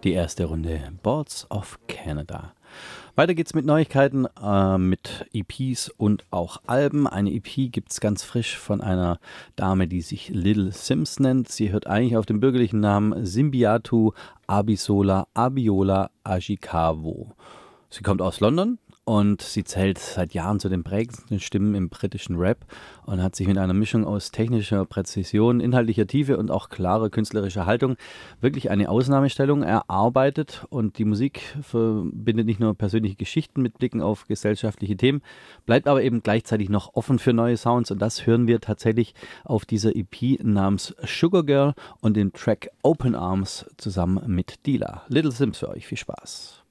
Die erste Runde Boards of Canada. Weiter geht's mit Neuigkeiten, mit EPs und auch Alben. Eine EP gibt's ganz frisch von einer Dame, die sich Little Sims nennt. Sie hört eigentlich auf den bürgerlichen Namen Simbiatu Abisola Abiola Ajikavo. Sie kommt aus London und sie zählt seit Jahren zu den prägendsten Stimmen im britischen Rap und hat sich mit einer Mischung aus technischer Präzision, inhaltlicher Tiefe und auch klarer künstlerischer Haltung wirklich eine Ausnahmestellung erarbeitet. Und die Musik verbindet nicht nur persönliche Geschichten mit Blicken auf gesellschaftliche Themen, bleibt aber eben gleichzeitig noch offen für neue Sounds. Und das hören wir tatsächlich auf dieser EP namens Sugar Girl und dem Track Open Arms zusammen mit Dila. Little Sims für euch. Viel Spaß.